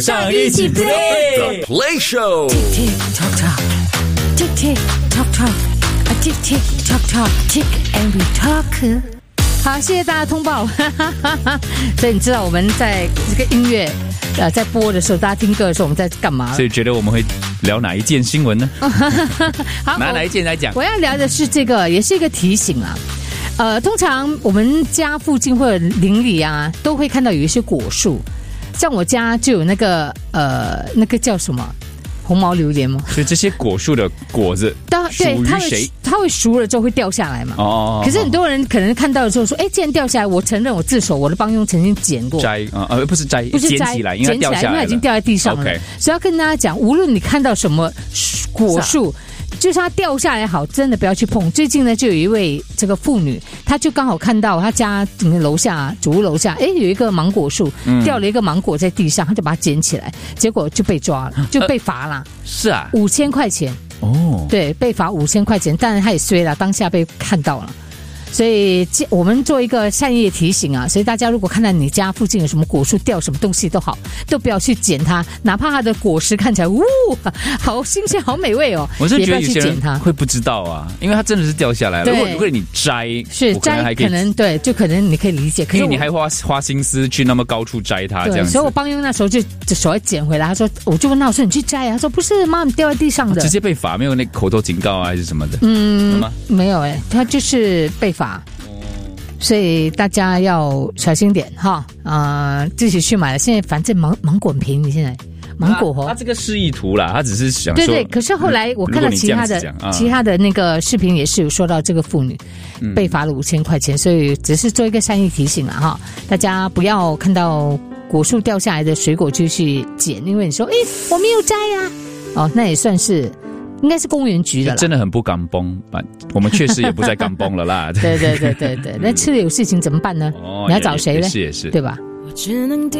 上一起 play Play Show Tick tock tock, tick tick tock tock, a tick tick tock tock, tick and we talk. 好，谢谢大家通报。所以你知道我们在这个音乐在播的时候，大家听歌的时候，我们在干嘛？ 所以觉得我们会聊哪一件新闻呢？ 好， 拿哪一件来讲？ 我要聊的是这个，也是一个提醒啦。通常我们家附近或者邻里啊，都会看到有一些果树，像我家就有那个叫什么红毛榴莲吗？ 所以这些果树的果子属于谁？ 它会熟了之后会掉下来嘛？ 哦。 可是很多人可能看到的时候说：“哎，既然掉下来，我承认我自首，我的帮佣曾经捡过。” 摘不是摘，捡起来，因为掉下来了， 因为它已经掉在地上了。 Okay. 所以要跟大家讲，无论你看到什么果树。就是它掉下来好，真的不要去碰。最近呢，就有一位这个妇女，她就刚好看到她家楼下主屋楼下，有一个芒果树，掉了一个芒果在地上，她就把它捡起来，结果就被抓了，就被罚了。 是啊 ，5000块钱哦，对，被罚5000块钱，当然她也衰了，当下被看到了。所以我们做一个善意的提醒啊，所以大家如果看到你家附近有什么果树掉什么东西都好，都不要去捡它，哪怕它的果实看起来好新鲜好美味哦， 我是觉得有些人也不要去捡它， 会不知道啊，因为它真的是掉下来了。如果你摘， 是摘可能对，就可能你可以理解，可是因为你还花心思去那么高处摘它，这样子。 所以我帮佣那时候就手要捡回来，他说我就问他，我说你去摘啊，他说不是，妈，你掉在地上的， 直接被罚，没有那口头警告啊还是什么的？ 没有他就是被罚。所以大家要小心点哈，自己去买了。现在反正芒果很便宜，现在芒果他这个示意图啦，他只是想说。 对，可是后来我看到其他的那个视频也是有说到这个妇女被罚了5000块钱，所以只是做一个善意提醒了哈，大家不要看到果树掉下来的水果就去捡，因为你说我没有摘啊，那也算是。应该是公园局的啦， 真的很不敢崩，我们确实也不再敢崩了啦。 对，那吃了有事情怎么办呢？你要找谁呢？ 也是， 对吧？ 我只能